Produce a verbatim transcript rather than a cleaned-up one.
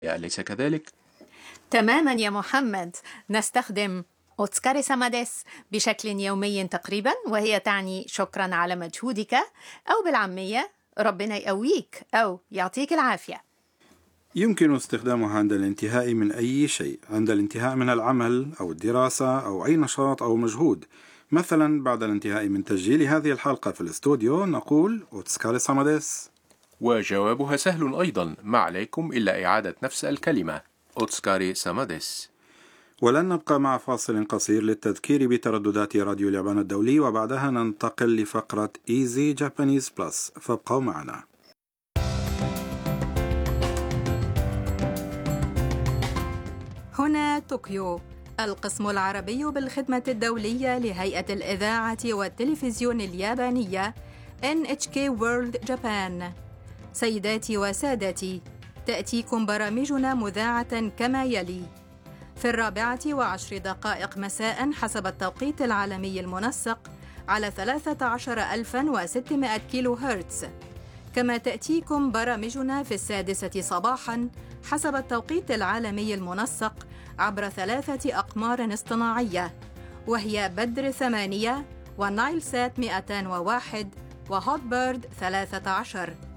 أليس كذلك؟ تماما يا محمد، نستخدم أوتسكاري ساماديس بشكل يومي تقريبا، وهي تعني شكرا على مجهودك، أو بالعامية ربنا يقويك أو يعطيك العافية. يمكن استخدامها عند الانتهاء من أي شيء، عند الانتهاء من العمل أو الدراسة أو أي نشاط أو مجهود. مثلا بعد الانتهاء من تسجيل هذه الحلقة في الاستوديو نقول أوتسكاري ساماديس. وجوابها سهل أيضا، ما عليكم إلا إعادة نفس الكلمة أوتسكاري ساماديس. ولن نبقى مع فاصل قصير للتذكير بترددات راديو اليابان الدولي، وبعدها ننتقل لفقرة Easy Japanese Plus، فابقوا معنا. هنا طوكيو، القسم العربي بالخدمة الدولية لهيئة الإذاعة والتلفزيون اليابانية إن إتش كي World Japan. سيداتي وسادتي، تأتيكم برامجنا مذاعة كما يلي: في الرابعة وعشر دقائق مساء حسب التوقيت العالمي المنسق على ثلاثة عشر ألفا وستمائة كيلو هرتز. كما تأتيكم برامجنا في السادسة صباحاً حسب التوقيت العالمي المنسق عبر ثلاثة أقمار اصطناعية، وهي بدر ثمانية ونايل سات مئتين وواحد وهوت بيرد ثلاثة عشر.